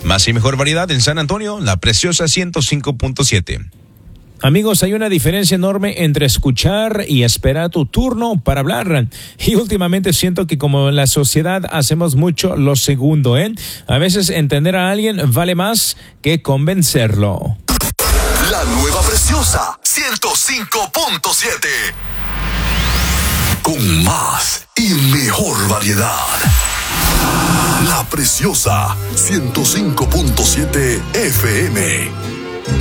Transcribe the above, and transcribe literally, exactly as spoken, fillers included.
Más y mejor variedad en San Antonio, La Preciosa ciento cinco punto siete. Amigos, hay una diferencia enorme entre escuchar y esperar tu turno para hablar. Y últimamente siento que como en la sociedad hacemos mucho lo segundo, ¿eh? A veces entender a alguien vale más que convencerlo. La nueva Preciosa ciento cinco punto siete. Con más y mejor variedad. La Preciosa ciento cinco punto siete F M.